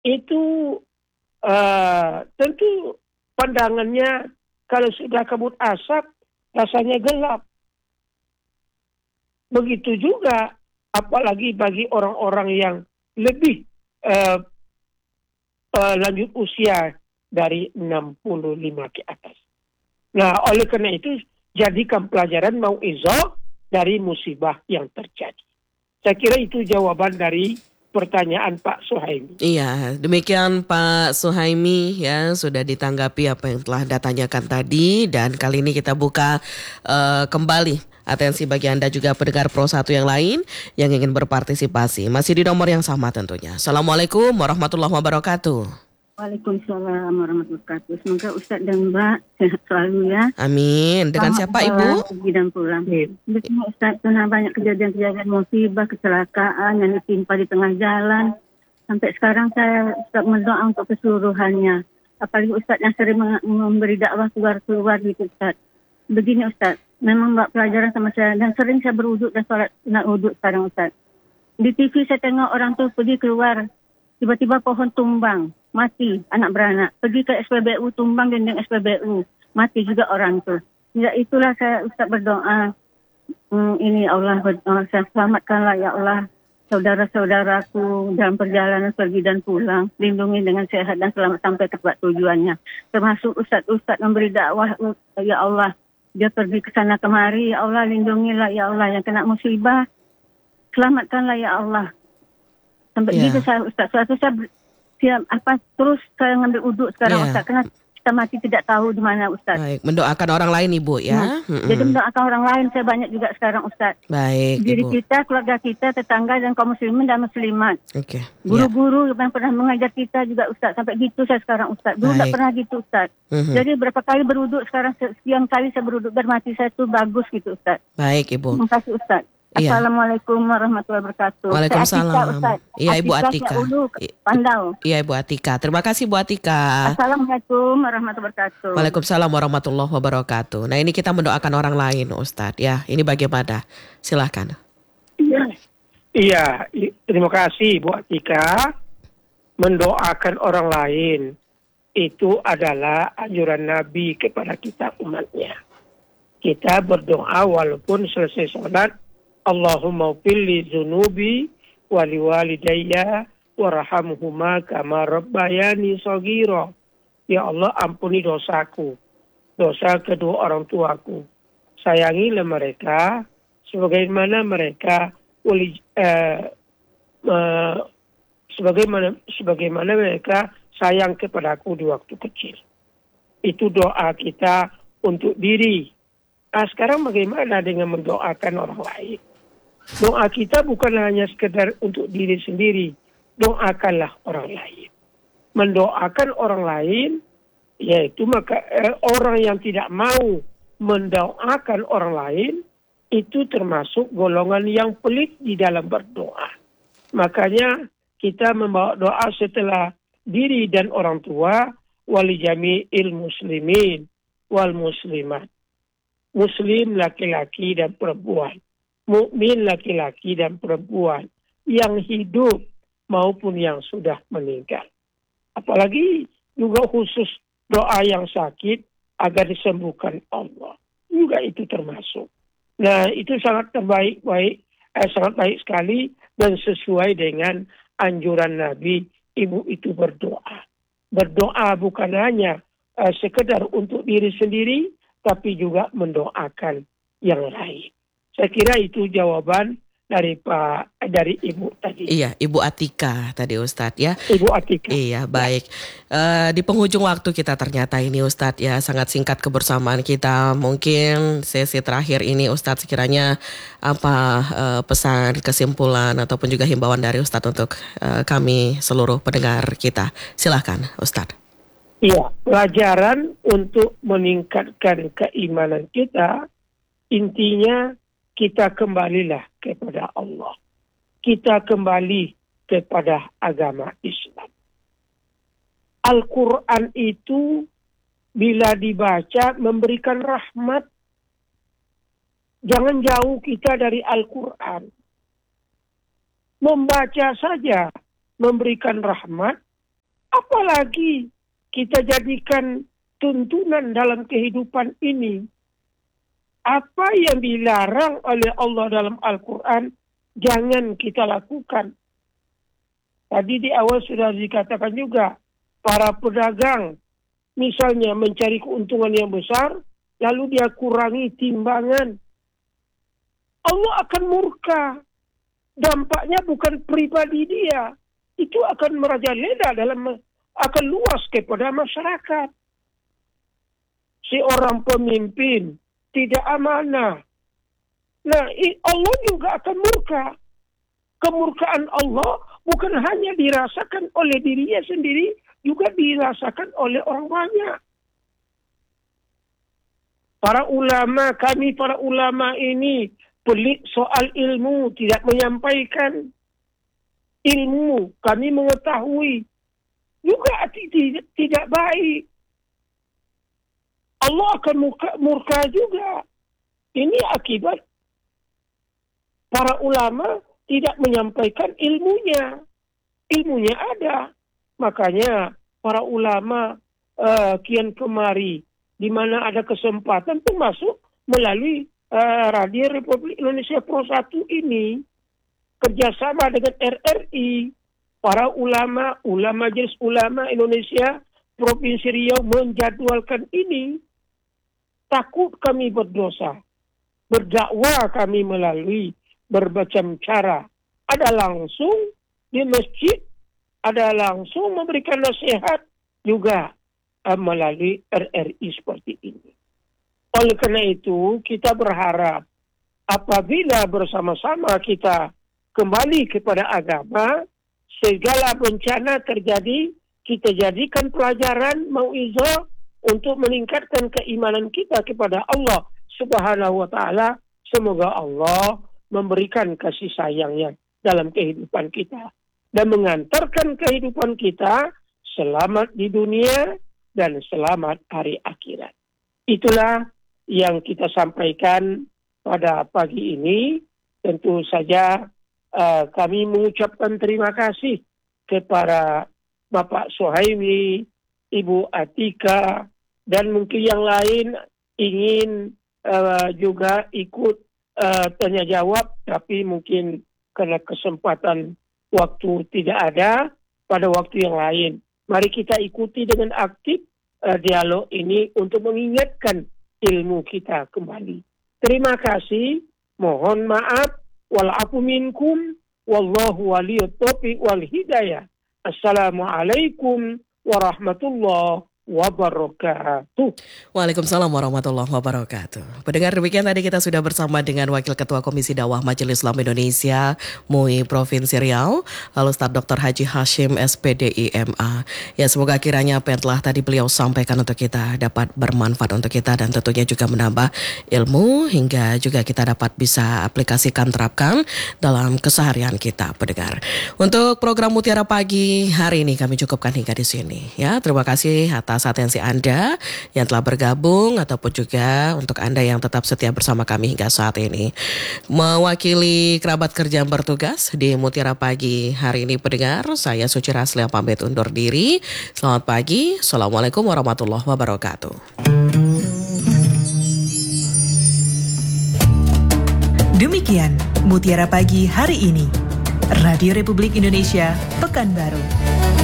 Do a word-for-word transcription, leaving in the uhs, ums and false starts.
itu uh, tentu pandangannya kalau sudah kabut asap rasanya gelap. Begitu juga apalagi bagi orang-orang yang lebih uh, uh, lanjut usia dari enam puluh lima ke atas. Nah, oleh karena itu jadikan pelajaran mau'izah dari musibah yang terjadi. Saya kira itu jawaban dari pertanyaan Pak Suhaimi. Iya, demikian Pak Suhaimi ya, sudah ditanggapi apa yang telah ditanyakan tadi, dan kali ini kita buka uh, kembali atensi bagi Anda juga pendengar Pro satu yang lain yang ingin berpartisipasi. Masih di nomor yang sama tentunya. Assalamualaikum warahmatullahi wabarakatuh. Waalaikumsalam warahmatullahi wabarakatuh. Semoga Ustadz dan Mbak sehat selalu ya. Amin. Dengan Selamat siapa Ibu? pergi dan pulang. Begini Ustadz, karena banyak kejadian-kejadian musibah, kecelakaan yang ditimpa di tengah jalan. Sampai sekarang saya Ustadz mendoa untuk keseluruhannya. Apalagi Ustadz yang sering memberi dakwah keluar-keluar gitu Ustadz. Begini Ustadz, memang Mbak pelajaran sama saya dan sering saya berwuduk dan sholat sunat wuduk sekarang Ustadz. Di T V saya tengok orang tuh pergi keluar, tiba-tiba pohon tumbang, mati anak beranak. Pergi ke S P B U, tumbang dinding S P B U, mati juga orang tuh. Ya itulah saya Ustaz berdoa, hmm, ini Allah berdoa, saya selamatkanlah ya Allah saudara-saudaraku dalam perjalanan pergi dan pulang. Lindungi dengan sehat dan selamat sampai tempat tujuannya. Termasuk Ustaz-Ustaz memberi dakwah, ya Allah. Dia pergi ke sana kemari, ya Allah lindungilah ya Allah yang kena musibah. Selamatkanlah ya Allah. Sampai yeah. gitu saya Ustaz. Suatu saya siap apa terus saya ngambil uduk sekarang yeah. Ustaz. Karena kita masih tidak tahu di mana Ustaz. Baik, mendoakan orang lain Ibu ya. Nah, mm-hmm. Jadi mendoakan orang lain saya banyak juga sekarang Ustaz. Baik, diri Ibu. kita, keluarga kita, tetangga dan kaum muslimin dan muslimat. Oke. Okay. Guru-guru yeah. yang pernah mengajar kita juga Ustaz. Sampai gitu saya sekarang Ustaz. Dulu tidak pernah gitu Ustaz. Mm-hmm. Jadi berapa kali beruduk sekarang sekian kali saya beruduk bermati saya tuh bagus gitu Ustaz. Baik Ibu. Terima kasih Ustaz. Iya. Assalamualaikum warahmatullahi wabarakatuh. Waalaikumsalam. Iya Ibu Atika. Ulu, Pandau. Iya Ibu Atika. Terima kasih Bu Atika. Assalamualaikum warahmatullahi wabarakatuh. Waalaikumsalam warahmatullahi wabarakatuh. Nah ini kita mendoakan orang lain Ustadz ya. Ini bagaimana? Silahkan. Iya. Iya. Terima kasih Bu Atika. Mendoakan orang lain itu adalah anjuran Nabi kepada kita umatnya. Kita berdoa walaupun selesai sholat. Allahumma ufirli zunubi wali walidayya warhamhuma kama rabbayani shaghira. Ya Allah ampuni dosaku, dosa kedua orang tuaku. Sayangilah mereka sebagaimana mereka wali, eh, eh, sebagaimana sebagaimana mereka sayang kepadaku di waktu kecil. Itu doa kita untuk diri. Nah, sekarang bagaimana dengan mendoakan orang lain? Doa kita bukan hanya sekedar untuk diri sendiri. Doakanlah orang lain. Mendoakan orang lain, yaitu maka eh, orang yang tidak mau mendoakan orang lain, itu termasuk golongan yang pelit di dalam berdoa. Makanya kita membawa doa setelah diri dan orang tua, wali jami'il muslimin wal muslimat. Muslim laki-laki dan perempuan, mukmin laki-laki dan perempuan yang hidup maupun yang sudah meninggal. Apalagi juga khusus doa yang sakit agar disembuhkan Allah. Juga itu termasuk. Nah itu sangat terbaik, baik, eh, sangat baik sekali dan sesuai dengan anjuran Nabi, ibu itu berdoa. Berdoa bukan hanya eh, sekedar untuk diri sendiri, tapi juga mendoakan yang lain. Saya kira itu jawaban dari Pak dari Ibu tadi. Iya, Ibu Atika tadi Ustadz ya. Ibu Atika. Iya, baik. Ya. Uh, di penghujung waktu kita ternyata ini Ustadz ya, sangat singkat kebersamaan kita. Mungkin sesi terakhir ini Ustadz sekiranya apa uh, pesan, kesimpulan ataupun juga himbauan dari Ustadz untuk uh, kami seluruh pendengar kita. Silakan Ustadz. Iya, pelajaran untuk meningkatkan keimanan kita, intinya kita kembalilah kepada Allah. Kita kembali kepada agama Islam. Al-Quran itu bila dibaca memberikan rahmat. Jangan jauh kita dari Al-Quran. Membaca saja memberikan rahmat. Apalagi kita jadikan tuntunan dalam kehidupan ini. Apa yang dilarang oleh Allah dalam Al-Quran, jangan kita lakukan. Tadi di awal sudah dikatakan juga, para pedagang misalnya mencari keuntungan yang besar, lalu dia kurangi timbangan. Allah akan murka. Dampaknya bukan pribadi dia. Itu akan merajalela dalam, akan luas kepada masyarakat. Seorang pemimpin tidak amanah. Nah, Allah juga akan murka. Kemurkaan Allah bukan hanya dirasakan oleh dirinya sendiri, juga dirasakan oleh orang banyak. Para ulama, kami para ulama ini pelik soal ilmu, tidak menyampaikan ilmu. Kami mengetahui juga tidak, tidak baik. Allah akan murka, murka juga. Ini akibat para ulama tidak menyampaikan ilmunya. Ilmunya ada. Makanya para ulama uh, kian kemari, di mana ada kesempatan termasuk melalui uh, Radio Republik Indonesia Pro satu ini, kerjasama dengan R R I, para ulama, ulama Majelis Ulama Indonesia, Provinsi Riau menjadwalkan ini. Takut kami berdosa. Berdakwah kami melalui bermacam cara. Ada langsung di masjid, ada langsung memberikan nasihat juga uh, melalui R R I seperti ini. Oleh karena itu, kita berharap apabila bersama-sama kita kembali kepada agama, segala bencana terjadi, kita jadikan pelajaran mauizah untuk meningkatkan keimanan kita kepada Allah Subhanahu wa Ta'ala. Semoga Allah memberikan kasih sayangnya dalam kehidupan kita dan mengantarkan kehidupan kita selamat di dunia dan selamat hari akhirat. Itulah yang kita sampaikan pada pagi ini. Tentu saja uh, kami mengucapkan terima kasih kepada Bapak Suhaimi, Ibu Atika, dan mungkin yang lain ingin uh, juga ikut uh, tanya jawab, tapi mungkin karena kesempatan waktu tidak ada pada waktu yang lain. Mari kita ikuti dengan aktif uh, dialog ini untuk mengingatkan ilmu kita kembali. Terima kasih, mohon maaf, walafu minkum, wallahu waliyut taufiq wal hidayah. Assalamualaikum warahmatullahi wabarakatuh. Waalaikumsalam warahmatullahi wabarakatuh. Pendengar, demikian tadi kita sudah bersama dengan Wakil Ketua Komisi Dakwah Majelis Ulama Indonesia M U I Provinsi Riau, lalu Ustadz Doktor Haji Hashim S P D I M A. Ya, semoga kiranya apa yang telah tadi beliau sampaikan untuk kita dapat bermanfaat untuk kita dan tentunya juga menambah ilmu hingga juga kita dapat bisa aplikasikan, terapkan dalam keseharian kita, pendengar. Untuk program Mutiara Pagi hari ini kami cukupkan hingga di sini. Ya, terima kasih atas atensi Anda yang telah bergabung ataupun juga untuk Anda yang tetap setia bersama kami hingga saat ini. Mewakili kerabat kerja yang bertugas di Mutiara Pagi hari ini, pendengar, saya Suci Raslia pamit undur diri. Selamat pagi. Assalamualaikum warahmatullahi wabarakatuh. Demikian Mutiara Pagi hari ini. Radio Republik Indonesia, Pekanbaru.